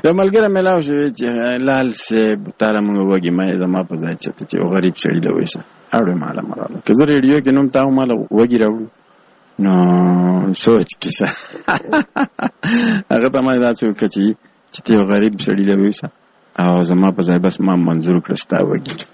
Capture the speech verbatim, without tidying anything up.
یو ملګری مې لاو شوی چې لال صاحب تاله مونږ وږي مې زما په ځای چېرته چې یو غریب سړي له ویسه اړوې ماله مراله که زه ریډیو کې نوم تا ماله وږي راوړو نو سوچ کیسه هغه ته ما داسې وکړه چې چې ته یو غریب سړي له ویسه او زما په ځای بس ما منظور کړه ستا وږي